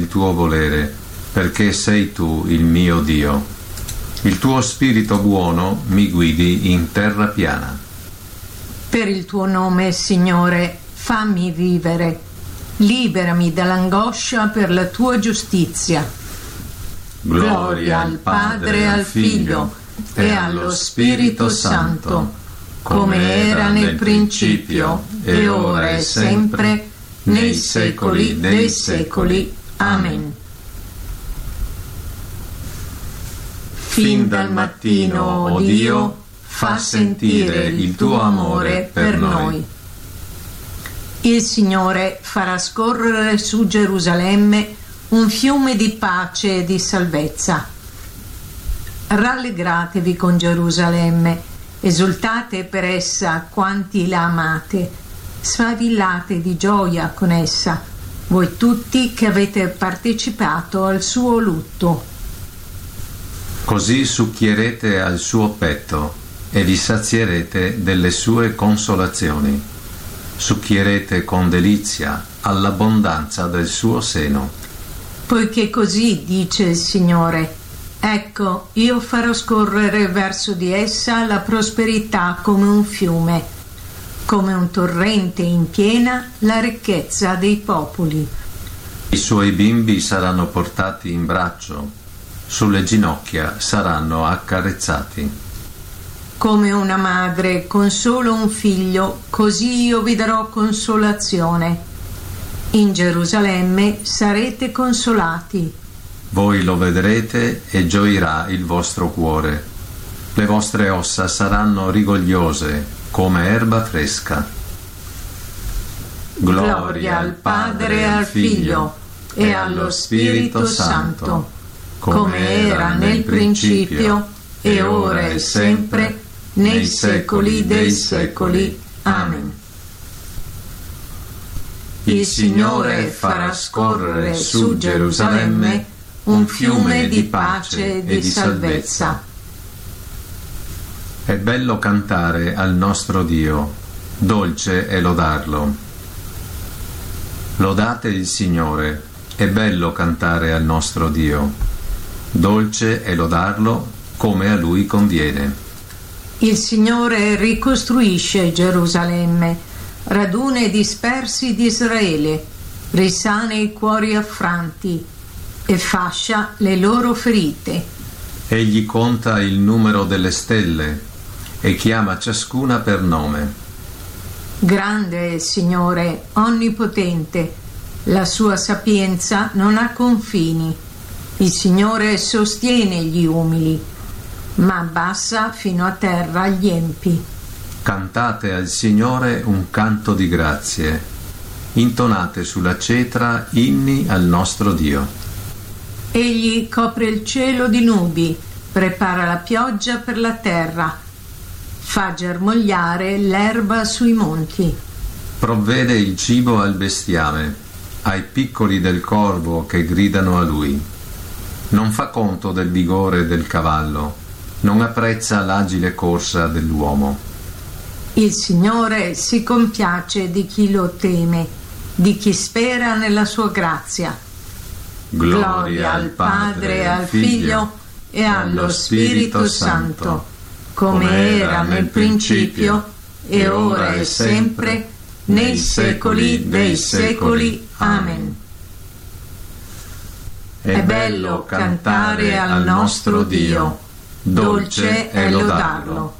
il tuo volere, perché sei tu il mio Dio. Il tuo spirito buono mi guidi in terra piana. Per il tuo nome, Signore, fammi vivere. Liberami dall'angoscia per la tua giustizia. Gloria al Padre e al Figlio e allo Spirito Santo, come era nel principio, e ora e sempre, nei secoli dei secoli. Amen. Fin dal mattino, o Dio, fa sentire il tuo amore per noi. Il Signore farà scorrere su Gerusalemme un fiume di pace e di salvezza. Rallegratevi con Gerusalemme, esultate per essa quanti la amate, sfavillate di gioia con essa, voi tutti che avete partecipato al suo lutto. Così succhierete al suo petto e vi sazierete delle sue consolazioni. Succhierete con delizia all'abbondanza del suo seno. Poiché così dice il Signore: ecco, io farò scorrere verso di essa la prosperità come un fiume, come un torrente in piena la ricchezza dei popoli. I suoi bimbi saranno portati in braccio, sulle ginocchia saranno accarezzati. Come una madre con solo un figlio, così io vi darò consolazione. In Gerusalemme sarete consolati. Voi lo vedrete e gioirà il vostro cuore. Le vostre ossa saranno rigogliose come erba fresca. Gloria al Padre e al Figlio e allo Spirito Santo, come era nel principio, e ora e sempre, nei secoli dei secoli. Amen. Il Signore farà scorrere su Gerusalemme un fiume di pace e di salvezza. È bello cantare al nostro Dio, dolce è lodarlo. Lodate il Signore, è bello cantare al nostro Dio, dolce è lodarlo come a Lui conviene. Il Signore ricostruisce Gerusalemme, raduna i dispersi di Israele, risana i cuori affranti e fascia le loro ferite. Egli conta il numero delle stelle e chiama ciascuna per nome. Grande è il Signore, onnipotente, la sua sapienza non ha confini. Il Signore sostiene gli umili, ma abbassa fino a terra gli empi. Cantate al Signore un canto di grazie, intonate sulla cetra inni al nostro Dio. Egli copre il cielo di nubi, prepara la pioggia per la terra, fa germogliare l'erba sui monti. Provvede il cibo al bestiame, ai piccoli del corvo che gridano a lui. Non fa conto del vigore del cavallo, non apprezza l'agile corsa dell'uomo. Il Signore si compiace di chi lo teme, di chi spera nella sua grazia. Gloria al Padre e al Figlio e allo Spirito Santo, come era nel principio, e ora e sempre, nei secoli dei secoli. Amen. È bello cantare al nostro Dio, dolce è lodarlo.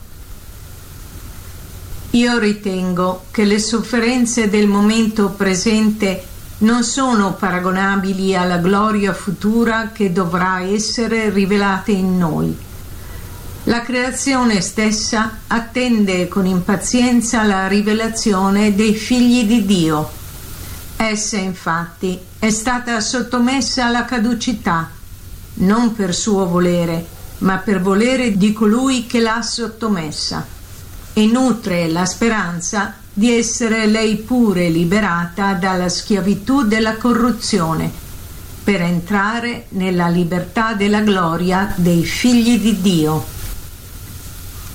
Io ritengo che le sofferenze del momento presente non sono paragonabili alla gloria futura che dovrà essere rivelata in noi. La creazione stessa attende con impazienza la rivelazione dei figli di Dio. Essa infatti è stata sottomessa alla caducità, non per suo volere, ma per volere di colui che l'ha sottomessa, e nutre la speranza di essere lei pure liberata dalla schiavitù della corruzione, per entrare nella libertà della gloria dei figli di Dio.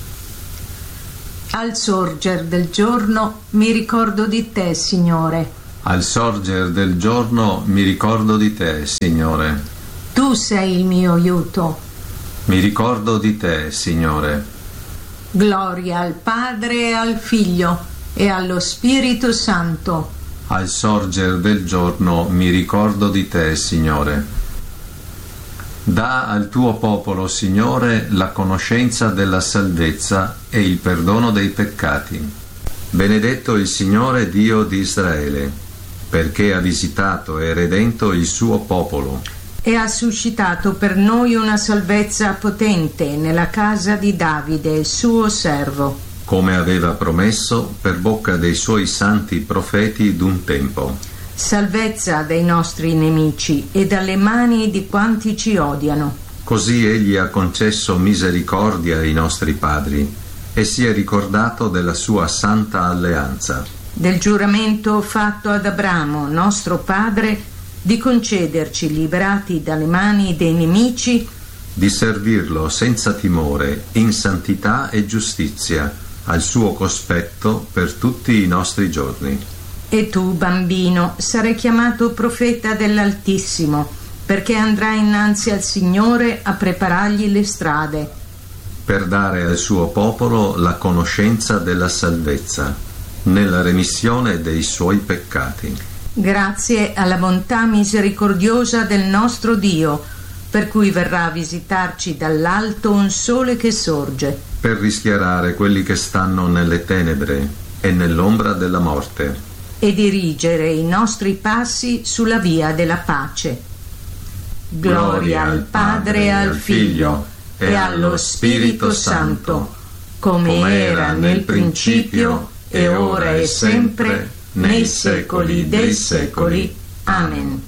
Al sorger del giorno mi ricordo di te, Signore. Al sorger del giorno mi ricordo di te, Signore. Tu sei il mio aiuto. Mi ricordo di te, Signore. Gloria al Padre e al Figlio e allo Spirito Santo. Al sorger del giorno mi ricordo di te, Signore. Dà al tuo popolo, Signore, la conoscenza della salvezza e il perdono dei peccati. Benedetto il Signore Dio di Israele, perché ha visitato e redento il suo popolo. E ha suscitato per noi una salvezza potente nella casa di Davide, suo servo, come aveva promesso per bocca dei suoi santi profeti d'un tempo. Salvezza dai nostri nemici e dalle mani di quanti ci odiano. Così egli ha concesso misericordia ai nostri padri e si è ricordato della sua santa alleanza. Del giuramento fatto ad Abramo, nostro padre, di concederci, liberati dalle mani dei nemici, di servirlo senza timore, in santità e giustizia, al suo cospetto per tutti i nostri giorni. E tu, bambino, sarai chiamato profeta dell'Altissimo, perché andrai innanzi al Signore a preparargli le strade, per dare al suo popolo la conoscenza della salvezza, nella remissione dei suoi peccati. Grazie alla bontà misericordiosa del nostro Dio, per cui verrà a visitarci dall'alto un sole che sorge, per rischiarare quelli che stanno nelle tenebre e nell'ombra della morte, e dirigere i nostri passi sulla via della pace. Gloria al Padre e al Figlio e allo Spirito Santo, come era nel principio e ora e sempre, nei secoli dei secoli. Amen.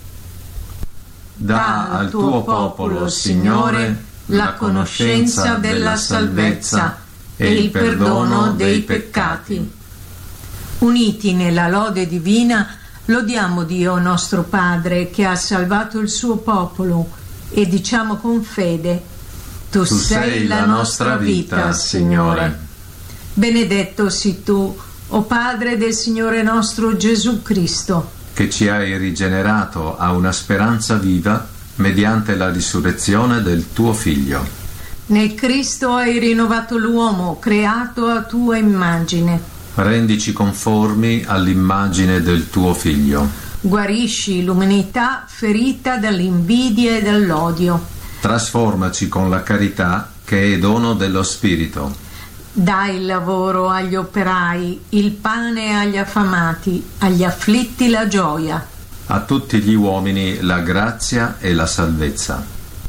Dà al tuo popolo, Signore, la conoscenza della salvezza e il perdono dei peccati. Uniti nella lode divina, lodiamo Dio nostro Padre che ha salvato il suo popolo e diciamo con fede: Tu sei la nostra vita, Signore. Benedetto sii tu, o Padre del Signore nostro Gesù Cristo, che ci hai rigenerato a una speranza viva mediante la risurrezione del tuo Figlio. Nel Cristo hai rinnovato l'uomo, creato a tua immagine. Rendici conformi all'immagine del tuo Figlio. Guarisci l'umanità ferita dall'invidia e dall'odio. Trasformaci con la carità che è dono dello Spirito. Dai il lavoro agli operai, il pane agli affamati, agli afflitti la gioia. A tutti gli uomini la grazia e la salvezza.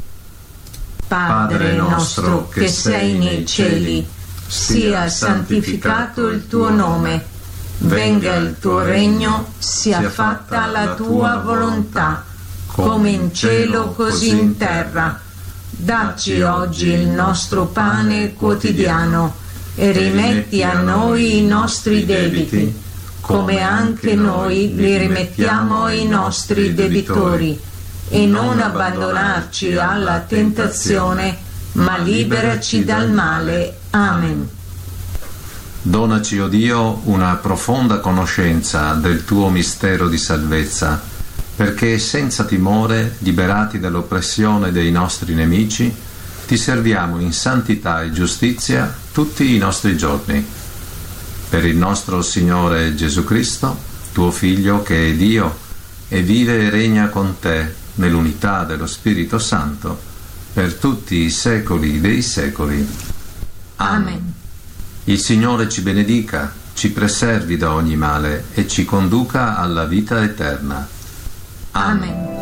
Padre nostro che sei nei cieli, sia santificato il tuo nome, venga il tuo regno, sia fatta la tua volontà, come in cielo così in terra. Dacci oggi il nostro pane quotidiano e rimetti a noi i nostri debiti, come anche noi li rimettiamo ai nostri debitori, e non abbandonarci alla tentazione, ma liberaci dal male. Amen. Donaci, o Dio, una profonda conoscenza del tuo mistero di salvezza, perché senza timore, liberati dall'oppressione dei nostri nemici, ti serviamo in santità e giustizia tutti i nostri giorni. Per il nostro Signore Gesù Cristo, tuo Figlio, che è Dio e vive e regna con te nell'unità dello Spirito Santo, per tutti i secoli dei secoli. Amen. Il Signore ci benedica, ci preservi da ogni male e ci conduca alla vita eterna. Amen.